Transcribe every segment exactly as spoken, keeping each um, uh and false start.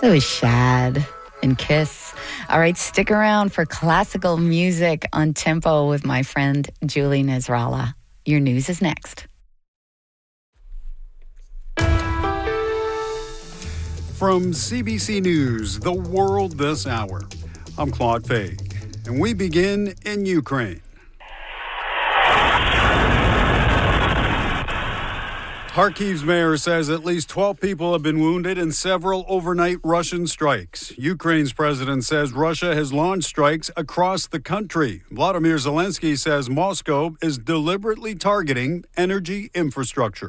That was Shad and Kiss. All right, stick around for classical music on Tempo with my friend Julie Nasrallah. Your news is next. From C B C News, The World This Hour, I'm Claude Faig, and we begin in Ukraine. Kharkiv's mayor says at least twelve people have been wounded in several overnight Russian strikes. Ukraine's president says Russia has launched strikes across the country. Vladimir Zelensky says Moscow is deliberately targeting energy infrastructure.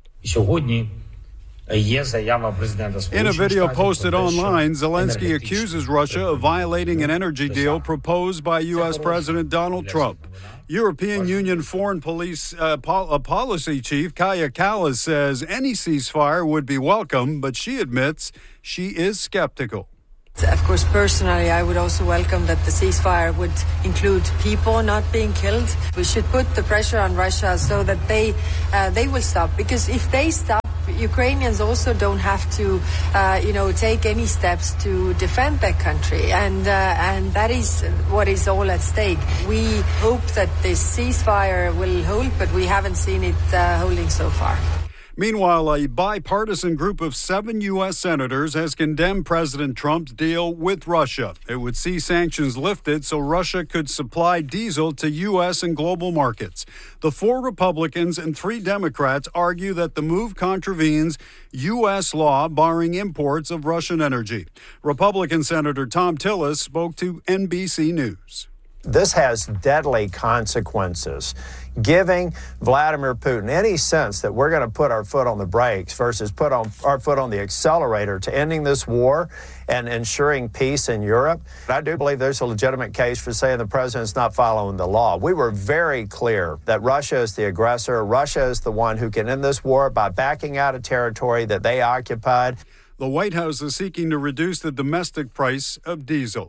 In a video posted online, Zelensky accuses Russia of violating an energy deal proposed by U S President Donald Trump. European Union Foreign Police uh, pol- Policy Chief Kaja Kallas says any ceasefire would be welcome, but she admits she is skeptical. Of course, personally, I would also welcome that the ceasefire would include people not being killed. We should put the pressure on Russia so that they uh, they will stop, because if they stop, Ukrainians also don't have to, uh, you know, take any steps to defend their country, and uh, and that is what is all at stake. We hope that this ceasefire will hold, but we haven't seen it uh, holding so far. Meanwhile, a bipartisan group of seven U S senators has condemned President Trump's deal with Russia. It would see sanctions lifted so Russia could supply diesel to U S and global markets. The four Republicans and three Democrats argue that the move contravenes U S law barring imports of Russian energy. Republican Senator Thom Tillis spoke to N B C News. This has deadly consequences. Giving Vladimir Putin any sense that we're going to put our foot on the brakes versus put on our foot on the accelerator to ending this war and ensuring peace in Europe. I do believe there's a legitimate case for saying the president's not following the law. We were very clear that Russia is the aggressor. Russia is the one who can end this war by backing out of territory that they occupied. The White House is seeking to reduce the domestic price of diesel.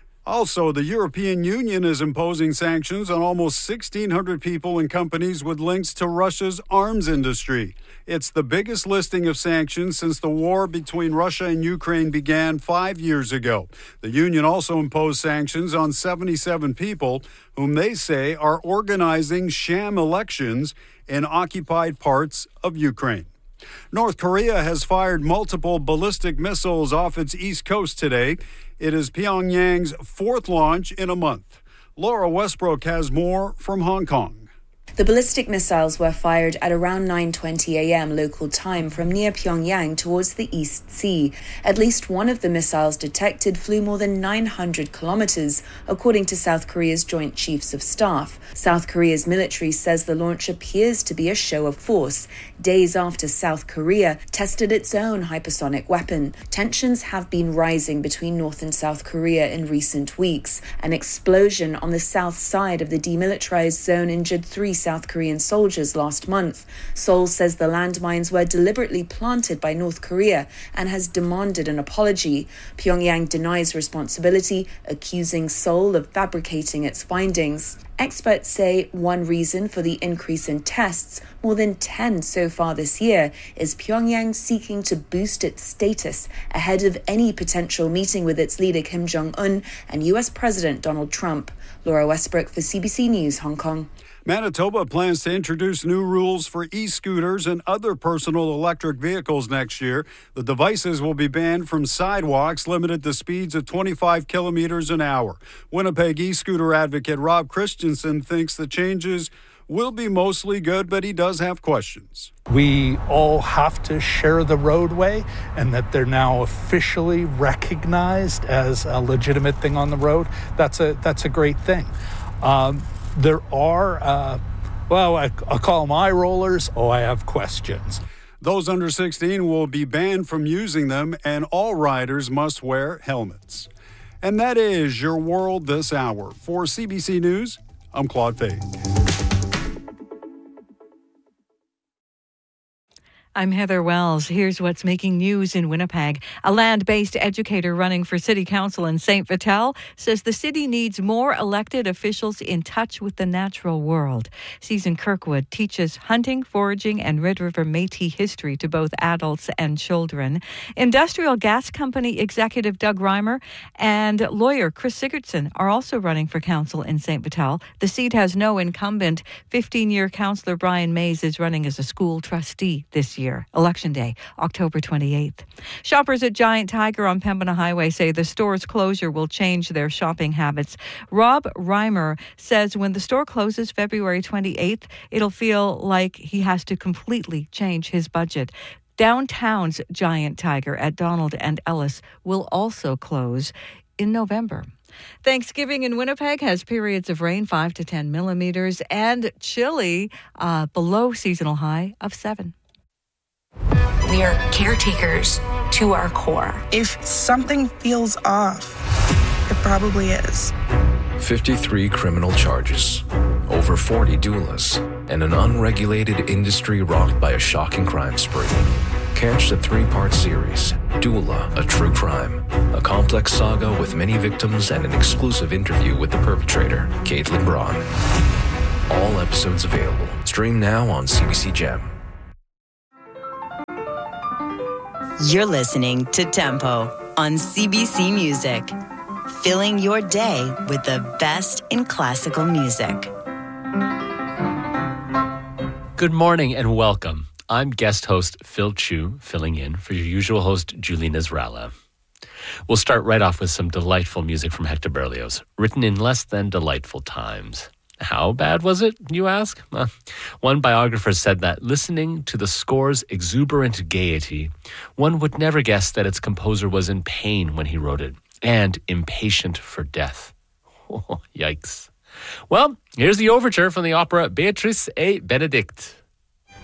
Also, the European Union is imposing sanctions on almost sixteen hundred people and companies with links to Russia's arms industry. It's the biggest listing of sanctions since the war between Russia and Ukraine began five years ago. The union also imposed sanctions on seventy-seven people whom they say are organizing sham elections in occupied parts of Ukraine. North Korea has fired multiple ballistic missiles off its east coast today. It is Pyongyang's fourth launch in a month. Laura Westbrook has more from Hong Kong. The ballistic missiles were fired at around nine twenty a.m. local time from near Pyongyang towards the East Sea. At least one of the missiles detected flew more than nine hundred kilometers, according to South Korea's Joint Chiefs of Staff. South Korea's military says the launch appears to be a show of force, days after South Korea tested its own hypersonic weapon. Tensions have been rising between North and South Korea in recent weeks. An explosion on the south side of the demilitarized zone injured three South Korean soldiers last month. Seoul says the landmines were deliberately planted by North Korea and has demanded an apology. Pyongyang denies responsibility, accusing Seoul of fabricating its findings. Experts say one reason for the increase in tests, more than ten so far this year, is Pyongyang seeking to boost its status ahead of any potential meeting with its leader Kim Jong-un and U S President Donald Trump. Laura Westbrook for C B C News, Hong Kong. Manitoba plans to introduce new rules for e-scooters and other personal electric vehicles next year. The devices will be banned from sidewalks, limited to speeds of twenty-five kilometers an hour. Winnipeg e-scooter advocate Rob Christensen thinks the changes will be mostly good, but he does have questions. We all have to share the roadway, and that they're now officially recognized as a legitimate thing on the road. That's a that's a great thing. Um, There are, uh, well, I, I call them eye rollers. Oh, I have questions. Those under sixteen will be banned from using them, and all riders must wear helmets. And that is your world this hour. For C B C News, I'm Claude Faig. I'm Heather Wells. Here's what's making news in Winnipeg. A land-based educator running for city council in Saint Vital says the city needs more elected officials in touch with the natural world. Susan Kirkwood teaches hunting, foraging, and Red River Métis history to both adults and children. Industrial Gas Company executive Doug Reimer and lawyer Chris Sigurdsson are also running for council in Saint Vital. The seat has no incumbent. fifteen-year councillor Brian Mays is running as a school trustee this year. Year. Election Day, October twenty-eighth. Shoppers at Giant Tiger on Pembina Highway say the store's closure will change their shopping habits. Rob Reimer says when the store closes February twenty-eighth, it'll feel like he has to completely change his budget. Downtown's Giant Tiger at Donald and Ellis will also close in November. Thanksgiving in Winnipeg has periods of rain, five to ten millimeters, and chilly, uh, below seasonal high of seven. We are caretakers to our core. If something feels off, it probably is. fifty-three criminal charges, over forty doulas, and an unregulated industry rocked by a shocking crime spree. Catch the three-part series, Doula, A True Crime, a complex saga with many victims and an exclusive interview with the perpetrator, Caitlin Braun. All episodes available. Stream now on C B C Gem. You're listening to Tempo on C B C Music, filling your day with the best in classical music. Good morning and welcome. I'm guest host Phil Chu, filling in for your usual host Julie Nazralla. We'll start right off with some delightful music from Hector Berlioz, written in less than delightful times. How bad was it, you ask? Uh, one biographer said that listening to the score's exuberant gaiety, one would never guess that its composer was in pain when he wrote it, and impatient for death. Oh, yikes. Well, here's the overture from the opera Beatrice et Benedict.